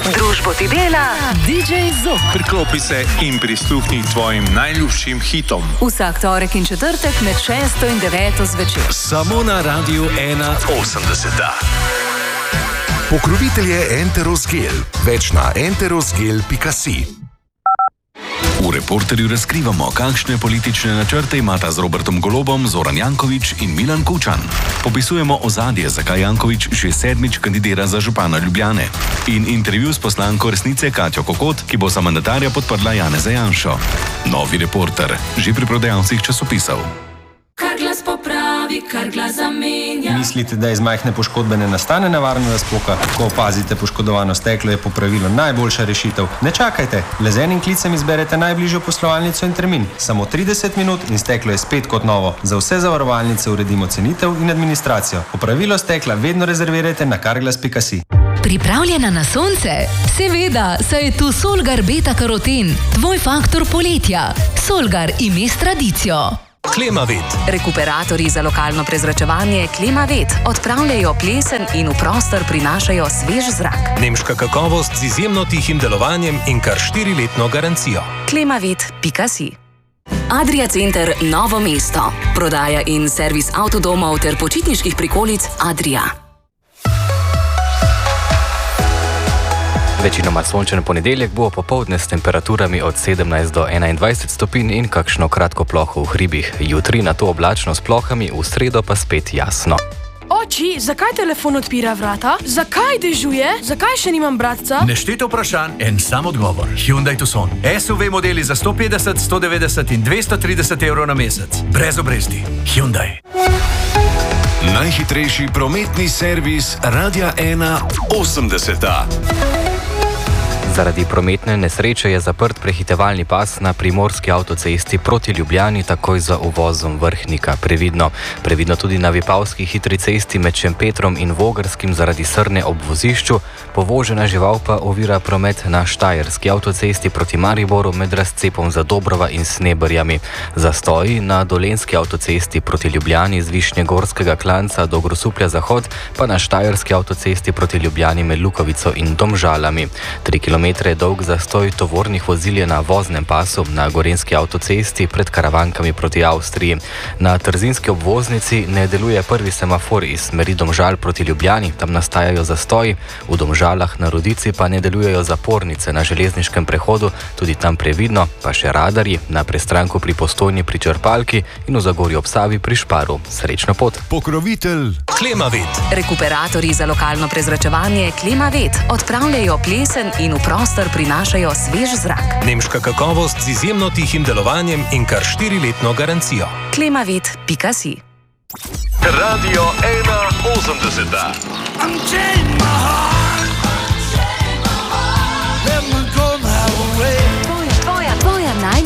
Družbo ti dela DJ Zop. Priklopi se in prisluhni tvojim najljubšim hitom. Vsak torek in četrtek med 6 in 9 zvečer. Samo na Radiu 1.80. Pokrovitelj je Enterosgel. Več na enterosgel.si. V Reporterju razkrivamo, kakšne politične načrte imata z Robertom Golobom Zoran Janković in Milan Kučan. Popisujemo ozadje, zakaj Janković že 7. kandidira za župana Ljubljane. In intervju s poslanko Resnice Katjo Kokot, ki bo za mandatarja podprla Janeza Janšo. Novi Reporter, že pri prodajalcih časopisov. Kar glas popravi, kar glas zamenja. Mislite, da iz majhne poškodbe ne nastane nevarna razpoka? Ko opazite poškodovano steklo, je popravilo najboljša rešitev. Ne čakajte, le z enim klicem izberete najbližjo poslovalnico in termin. Samo 30 minut in steklo je spet kot novo. Za vse zavarovalnice uredimo cenitev in administracijo. Popravilo stekla vedno rezervirajte na carglass.si. Pripravljena na sonce? Seveda, saj je tu Solgar Beta Karoten, tvoj faktor poletja. Solgar ime s tradicijo. Klimavet. Rekuperatorji za lokalno prezračevanje Klimavet odpravljajo plesen in v prostor prinašajo svež zrak. Nemška kakovost z izjemno tihim delovanjem in kar 4-letno garancijo. Klimavet.si. Adria Center Novo mesto. Prodaja in servis avtodomov ter počitniških prikolic Adria. Večinoma sončen ponedeljek bo popoldne s temperaturami od 17 do 21 stopinj in kakšno kratko ploho v hribih. Jutri na to oblačno s plohami, v sredo pa spet jasno. Oči, zakaj telefon odpira vrata? Zakaj dežuje? Zakaj še nimam bratca? Nešteto vprašanj, en sam odgovor. Hyundai Tucson. SUV modeli za 150, 190 in 230 evrov na mesec. Brez obresti. Hyundai. Najhitrejši prometni servis Radia 1.80. Zaradi prometne nesreče je zaprt prehitevalni pas na primorski avtocesti proti Ljubljani takoj za uvozom Vrhnika. Previdno tudi na vipavski hitri cesti med Šempetrom in Vogrskim zaradi srne ob vozišču. Povožena žival pa ovira promet na štajerski avtocesti proti Mariboru med razcepom za Dobrova in Sneberjami. Zastoji na dolenski avtocesti proti Ljubljani z Višnjegorskega klanca do Grosuplja Zahod, pa na štajerski avtocesti proti Ljubljani med Lukovico in Domžalami. 3 km dolg zastoj tovornih vozil je na voznem pasu na gorenski avtocesti pred Karavankami proti Avstriji. Na trzinski obvoznici ne deluje prvi semafor iz smeri Domžal proti Ljubljani, tam nastajajo zastoji. V Domžalah na Rodici pa ne delujejo zapornice na železniškem prehodu, tudi tam previdno, pa še radarji na prestranku pri Postojni pri Črpalki in v Zagorju ob Savi pri Šparu. Srečno pot. Pokrovitelj Klimavet. Rekuperatorji za lokalno prezračevanje Klimavet odpravljajo plesen in v prostor prinašajo svež zrak. Nemška kakovost z izjemno tihim delovanjem in kar 4-letno garancijo. Klimavet.si. Radio 1.80.